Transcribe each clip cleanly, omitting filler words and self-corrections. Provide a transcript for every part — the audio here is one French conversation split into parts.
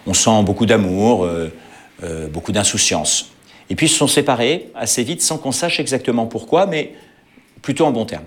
On sent beaucoup d'amour, beaucoup d'insouciance. Et puis ils se sont séparés assez vite sans qu'on sache exactement pourquoi, mais plutôt en bons termes.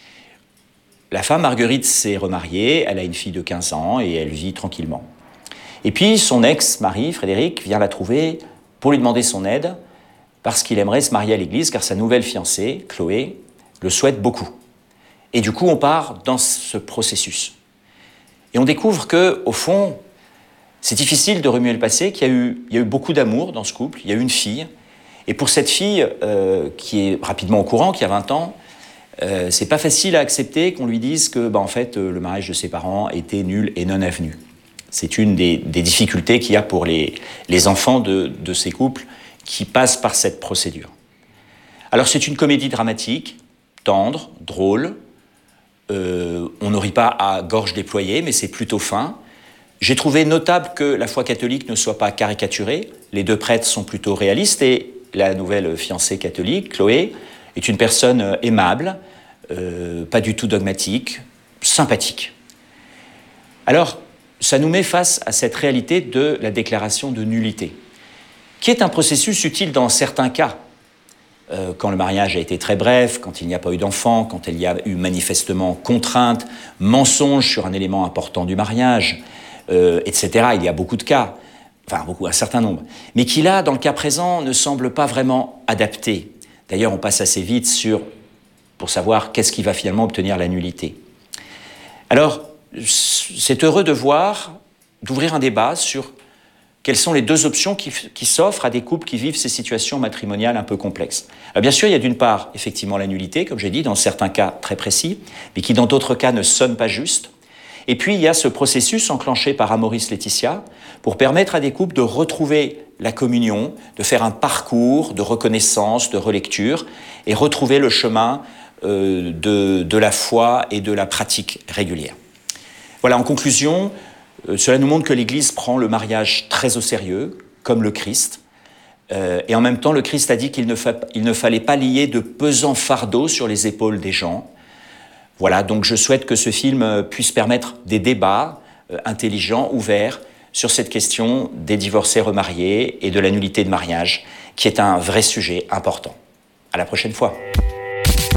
La femme, Marguerite, s'est remariée, elle a une fille de 15 ans et elle vit tranquillement. Et puis son ex-mari, Frédéric, vient la trouver pour lui demander son aide parce qu'il aimerait se marier à l'église car sa nouvelle fiancée, Chloé, le souhaite beaucoup. Et du coup, on part dans ce processus. Et on découvre qu'au fond, c'est difficile de remuer le passé, qu'il y a eu beaucoup d'amour dans ce couple, il y a eu une fille. Et pour cette fille, qui est rapidement au courant, qui a 20 ans, c'est pas facile à accepter qu'on lui dise que en fait, le mariage de ses parents était nul et non avenu. C'est une des difficultés qu'il y a pour les enfants de ces couples qui passent par cette procédure. Alors c'est une comédie dramatique, tendre, drôle. On ne rit pas à gorge déployée, mais c'est plutôt fin. J'ai trouvé notable que la foi catholique ne soit pas caricaturée. Les deux prêtres sont plutôt réalistes et la nouvelle fiancée catholique, Chloé, est une personne aimable, pas du tout dogmatique, sympathique. Alors, ça nous met face à cette réalité de la déclaration de nullité, qui est un processus utile dans certains cas. Quand le mariage a été très bref, quand il n'y a pas eu d'enfant, quand il y a eu manifestement contrainte, mensonge sur un élément important du mariage, etc. Il y a beaucoup de cas, un certain nombre, mais qui là, dans le cas présent, ne semble pas vraiment adapté. D'ailleurs, on passe assez vite pour savoir qu'est-ce qui va finalement obtenir la nullité. Alors, c'est heureux d'ouvrir un débat sur quelles sont les deux options qui s'offrent à des couples qui vivent ces situations matrimoniales un peu complexes. Alors bien sûr, il y a d'une part, effectivement, la nullité, comme j'ai dit, dans certains cas très précis, mais qui dans d'autres cas ne sonne pas juste. Et puis, il y a ce processus enclenché par Amoris Laetitia pour permettre à des couples de retrouver la communion, de faire un parcours de reconnaissance, de relecture, et retrouver le chemin de la foi et de la pratique régulière. Voilà, en conclusion, cela nous montre que l'Église prend le mariage très au sérieux, comme le Christ, et en même temps, le Christ a dit qu'il ne fallait pas lier de pesants fardeaux sur les épaules des gens. Voilà, donc je souhaite que ce film puisse permettre des débats intelligents, ouverts, sur cette question des divorcés remariés et de la nullité de mariage, qui est un vrai sujet important. À la prochaine fois.